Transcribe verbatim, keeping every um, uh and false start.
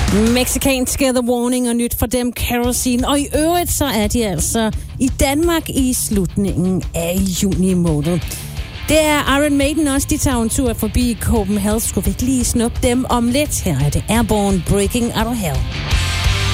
Mexicanske The Warning og nyt for dem, Kerosene. Og i øvrigt så er de altså i Danmark i slutningen af juni måned. Det er Iron Maiden også, de tager en tur forbi Copenhagen. Skulle vi ikke lige snuppe dem om lidt? Her er det Airborne Breaking Out of Hell.